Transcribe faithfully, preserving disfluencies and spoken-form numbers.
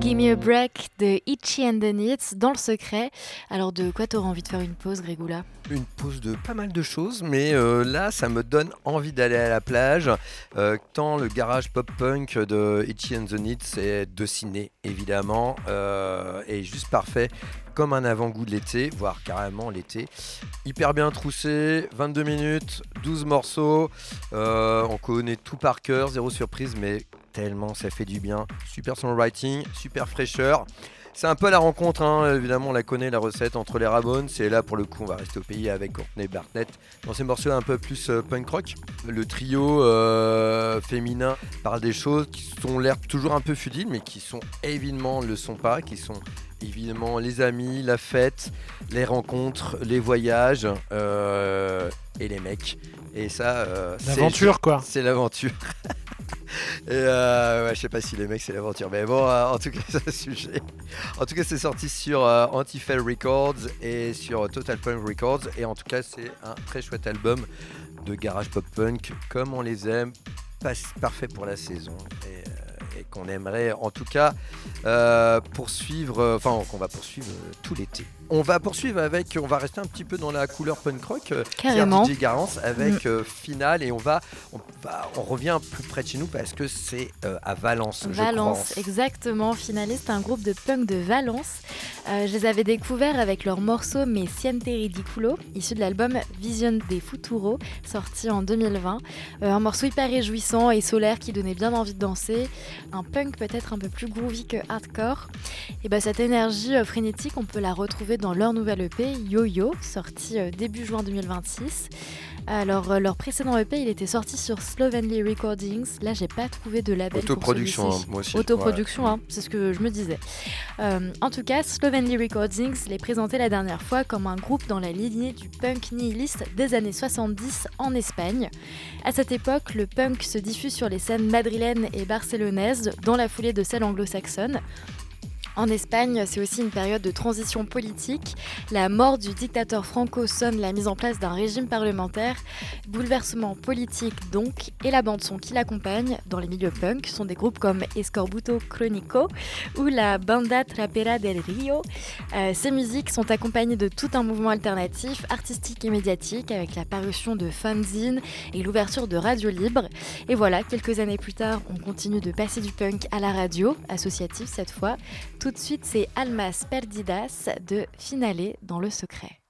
Gimme a Break de Itchy and the Neats dans le secret. Alors de quoi t'auras envie de faire une pause, Grégoula ? Une pause de pas mal de choses, mais euh, là, ça me donne envie d'aller à la plage. Euh, tant le garage pop-punk de Itchy and the Neats est de ciné, évidemment, euh, est juste parfait, comme un avant-goût de l'été, voire carrément l'été. Hyper bien troussé, vingt-deux minutes, douze morceaux. Euh, on connaît tout par cœur, zéro surprise, mais tellement ça fait du bien. Super songwriting, super fraîcheur. C'est un peu la rencontre, hein. Évidemment on la connaît la recette entre les Ramones, et là pour le coup on va rester au pays avec Courtney Barnett dans ces morceaux un peu plus euh, punk rock. Le trio euh, féminin parle des choses qui sont l'air toujours un peu futiles mais qui sont évidemment le sont pas, qui sont évidemment les amis, la fête, les rencontres, les voyages euh, et les mecs. Et ça, euh, l'aventure c'est, quoi. C'est l'aventure. Et euh, ouais, je sais pas si les mecs c'est l'aventure, mais bon, euh, en tout cas c'est un sujet. En tout cas c'est sorti sur euh, Anti-Fail Records et sur Total Punk Records, et en tout cas c'est un très chouette album de garage pop punk comme on les aime, pas, parfait pour la saison et, euh, et qu'on aimerait en tout cas euh, poursuivre, enfin qu'on va poursuivre euh, tout l'été. On va poursuivre avec, on va rester un petit peu dans la couleur punk rock, euh, carrément. D J Garance avec mmh. euh, Finale, et on va, on va, on revient plus près de chez nous parce que c'est euh, à Valence. Valence, je exactement. Finale, c'est un groupe de punk de Valence. Euh, je les avais découverts avec leur morceau Me Siente Ridiculo, issu de l'album Vision de Futuro, sorti en deux mille vingt. Euh, un morceau hyper réjouissant et solaire qui donnait bien envie de danser. Un punk peut-être un peu plus groovy que hardcore. Et bah, cette énergie euh, frénétique, on peut la retrouver dans leur nouvel E P, Yo-Yo, sorti euh, début juin deux mille vingt-six. Alors, euh, leur précédent E P, il était sorti sur Slovenly Recordings. Là, j'ai pas trouvé de label Autoproduction, pour celui-ci. hein, moi aussi. Autoproduction, ouais. hein, c'est ce que je me disais. Euh, en tout cas, Slovenly Recordings les présentait la dernière fois comme un groupe dans la lignée du punk nihiliste des années soixante-dix en Espagne. À cette époque, le punk se diffuse sur les scènes madrilènes et barcelonaises dans la foulée de celles anglo-saxonnes. En Espagne, c'est aussi une période de transition politique. La mort du dictateur Franco sonne la mise en place d'un régime parlementaire. Bouleversement politique donc, et la bande-son qui l'accompagne dans les milieux punk sont des groupes comme Escorbuto Crónico ou la Banda Trapera del Río. Euh, ces musiques sont accompagnées de tout un mouvement alternatif, artistique et médiatique, avec la parution de fanzines et l'ouverture de radios libres. Et voilà, quelques années plus tard, on continue de passer du punk à la radio, associative cette fois. Tout de suite, c'est Almas Perdidas de Finale dans le secret.